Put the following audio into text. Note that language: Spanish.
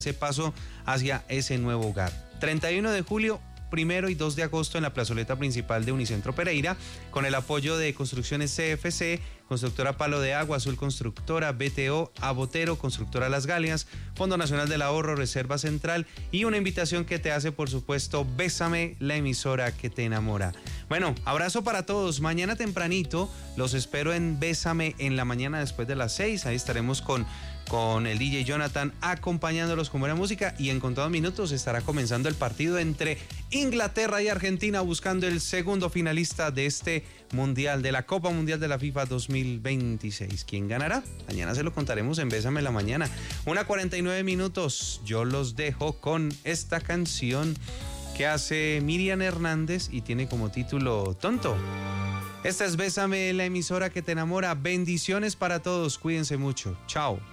ese paso hacia ese nuevo hogar. 31 de julio, 1 y 2 de agosto en la plazoleta principal de Unicentro Pereira, con el apoyo de Construcciones CFC, Constructora Palo de Agua, Azul Constructora, BTO, Abotero, Constructora Las Galias, Fondo Nacional del Ahorro, Reserva Central y una invitación que te hace, por supuesto, Bésame, la emisora que te enamora. Bueno, abrazo para todos. Mañana tempranito los espero en Bésame en la mañana después de las 6. Ahí estaremos con el DJ Jonathan acompañándolos con buena música y en contados minutos estará comenzando el partido entre Inglaterra y Argentina buscando el segundo finalista de este Mundial, de la Copa Mundial de la FIFA 2026. ¿Quién ganará? Mañana se lo contaremos en Bésame en la mañana. 1:49 minutos. Yo los dejo con esta canción que hace Miriam Hernández y tiene como título Tonto. Esta es Bésame, la emisora que te enamora. Bendiciones para todos. Cuídense mucho. Chao.